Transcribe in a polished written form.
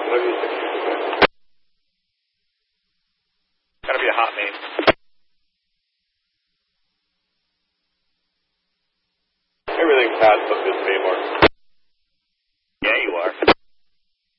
Whatever you think. Gotta be a hot main. Everything past up this Baymore.